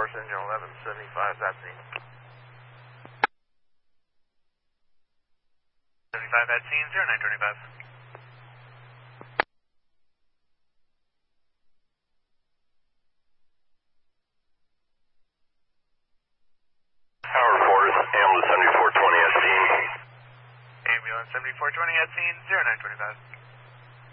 Force Engine 1175, that's scene. 75 at scene, 0925. Power Force, ambulance 7420 at scene. Ambulance 7420 at scene, 0925.